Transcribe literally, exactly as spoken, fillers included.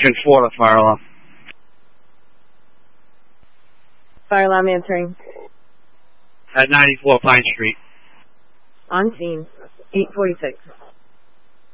ten four, the fire alarm. Fire alarm answering. At ninety-four Pine Street. On scene. eight forty-six.